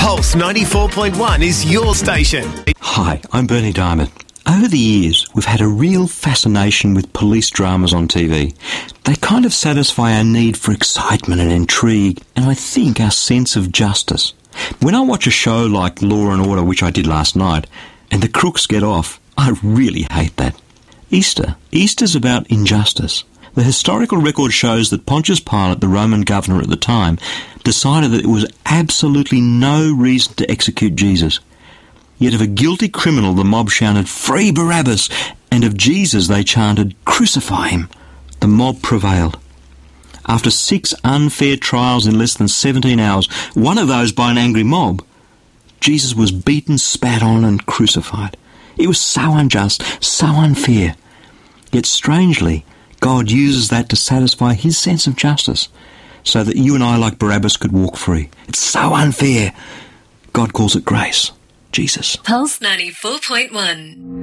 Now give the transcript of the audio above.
Pulse 94.1 is your station. Hi, I'm Bernie Diamond. Over the years, we've had a real fascination with police dramas on TV. They kind of satisfy our need for excitement and intrigue, and I think our sense of justice. When I watch a show like Law and Order, which I did last night, and the crooks get off, I really hate that. Easter's about injustice. The historical record shows that Pontius Pilate, the Roman governor at the time, decided that there was absolutely no reason to execute Jesus. Yet of a guilty criminal, the mob shouted, "Free Barabbas!" and of Jesus they chanted, "Crucify him!" The mob prevailed. After 6 unfair trials in less than 17 hours, one of those by an angry mob, Jesus was beaten, spat on and crucified. It was so unjust, so unfair. Yet strangely, God uses that to satisfy his sense of justice, so that you and I, like Barabbas, could walk free. It's so unfair. God calls it grace. Jesus. Pulse 94.1.